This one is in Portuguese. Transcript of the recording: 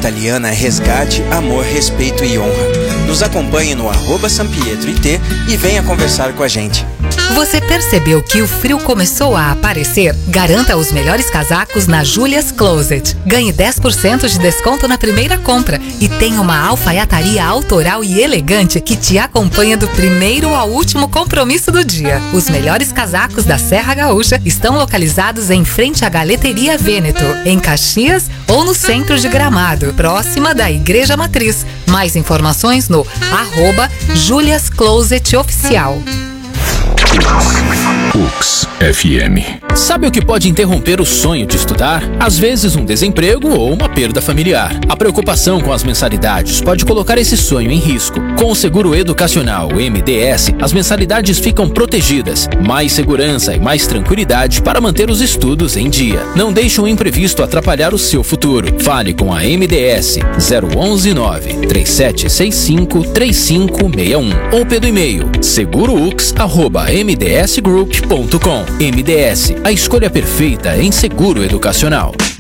italiana é resgate, amor, respeito e honra. Nos acompanhe no @SamPietroIT e venha conversar com a gente. Você percebeu que o frio começou a aparecer? Garanta os melhores casacos na Julia's Closet. Ganhe 10% de desconto na primeira compra e tenha uma alfaiataria autoral e elegante que te acompanha do primeiro ao último compromisso do dia. Os melhores casacos da Serra Gaúcha estão localizados em frente à Galeteria Vêneto, em Caxias ou no centro de Gramado, próxima da Igreja Matriz. Mais informações no @Julia's Closet Oficial. UX FM. Sabe o que pode interromper o sonho de estudar? Às vezes um desemprego ou uma perda familiar. A preocupação com as mensalidades pode colocar esse sonho em risco. Com o Seguro Educacional, o MDS, as mensalidades ficam protegidas. Mais segurança e mais tranquilidade para manter os estudos em dia. Não deixe um imprevisto atrapalhar o seu futuro. Fale com a MDS 011 93765 3561 ou pelo e-mail segurous@mdsgroup.com. MDS, a escolha perfeita em seguro educacional.